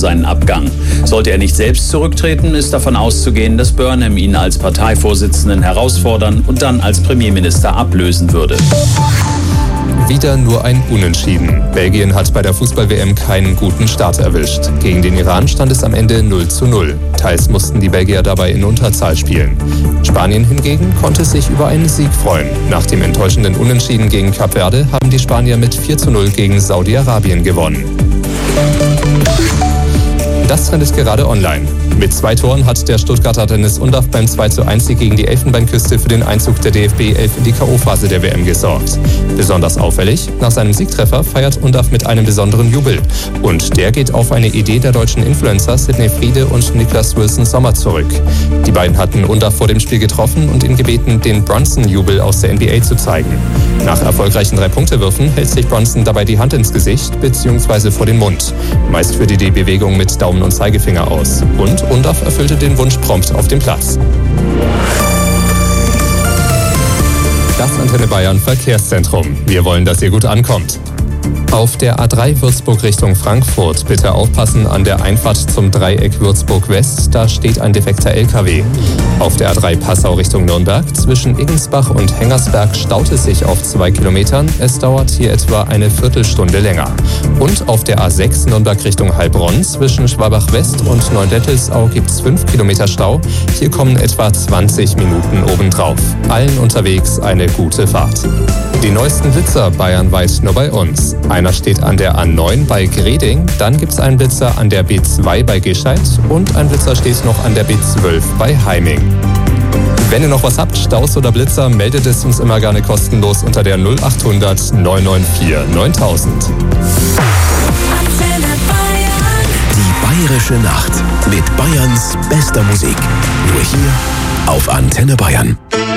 seinen Abgang. Sollte er nicht selbst zurücktreten, ist davon auszugehen, dass Burnham ihn als Parteivorsitzenden herausfordern und dann als Premierminister ablösen würde. Wieder nur ein Unentschieden. Belgien hat bei der Fußball-WM keinen guten Start erwischt. Gegen den Iran stand es am Ende 0:0. Teils mussten die Belgier dabei in Unterzahl spielen. Spanien hingegen konnte sich über einen Sieg freuen. Nach dem enttäuschenden Unentschieden gegen Kap Verde haben die Spanier mit 4:0 gegen Saudi-Arabien gewonnen. Das Trend ist gerade online. Mit 2 Toren hat der Stuttgarter Deniz Undav beim 2:1 gegen die Elfenbeinküste für den Einzug der DFB 11 in die K.O.-Phase der WM gesorgt. Besonders auffällig, nach seinem Siegtreffer feiert Undav mit einem besonderen Jubel. Und der geht auf eine Idee der deutschen Influencer Sidney Friede und Niklas Wilson Sommer zurück. Die beiden hatten Undav vor dem Spiel getroffen und ihn gebeten, den Brunson-Jubel aus der NBA zu zeigen. Nach erfolgreichen 3-Punkte-Würfen hält sich Brunson dabei die Hand ins Gesicht bzw. vor den Mund. Meist führte die Bewegung mit Daumen und Zeigefinger aus. Und Undav erfüllte den Wunsch prompt auf dem Platz. Das Antenne Bayern Verkehrszentrum. Wir wollen, dass ihr gut ankommt. Auf der A3 Würzburg Richtung Frankfurt bitte aufpassen an der Einfahrt zum Dreieck Würzburg West, da steht ein defekter LKW. Auf der A3 Passau Richtung Nürnberg zwischen Iggensbach und Hengersberg staut es sich auf 2 Kilometern. Es dauert hier etwa eine Viertelstunde länger. Und auf der A6 Nürnberg Richtung Heilbronn zwischen Schwabach West und Neudettelsau gibt es 5 Kilometer Stau. Hier kommen etwa 20 Minuten obendrauf. Allen unterwegs eine gute Fahrt. Die neuesten Blitzer bayernweit nur bei uns. Einer steht an der A9 bei Greding, dann gibt es einen Blitzer an der B2 bei Gescheid und ein Blitzer steht noch an der B12 bei Heiming. Wenn ihr noch was habt, Staus oder Blitzer, meldet es uns immer gerne kostenlos unter der 0800 994 9000. Die Bayerische Nacht mit Bayerns bester Musik. Nur hier auf Antenne Bayern.